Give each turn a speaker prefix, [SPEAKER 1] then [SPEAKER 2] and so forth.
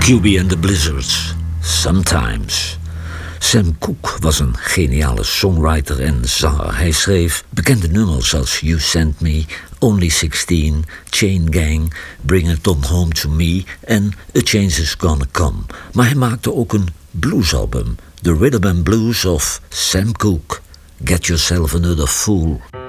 [SPEAKER 1] QB and the Blizzards, Sometimes. Sam Cooke was een geniale songwriter en zanger. Hij schreef bekende nummers als You Sent Me, Only 16, Chain Gang, Bring It On Home To Me en A Change Is Gonna Come. Maar hij maakte ook een bluesalbum, The Rhythm and Blues of Sam Cooke. Get Yourself Another Fool.